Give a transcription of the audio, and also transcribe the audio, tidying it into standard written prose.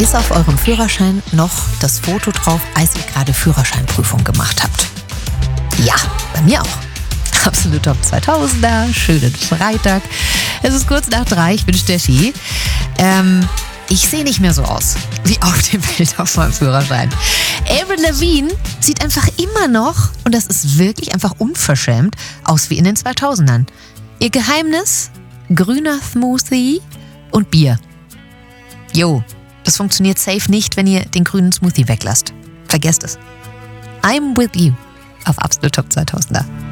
Ist auf eurem Führerschein noch das Foto drauf, als ihr gerade Führerscheinprüfung gemacht habt? Ja, bei mir auch. Absolut Top 2000er, schönen Freitag. Es ist kurz nach 3, ich bin Steffi. Ich sehe nicht mehr so aus wie auf dem Bild auf meinem Führerschein. Avril Lavigne sieht einfach immer noch, und das ist wirklich einfach unverschämt, aus wie in den 2000ern. Ihr Geheimnis? Grüner Smoothie und Bier. Jo, das funktioniert safe nicht, wenn ihr den grünen Smoothie weglasst. Vergesst es. I'm with you auf Absolut Top 2000er.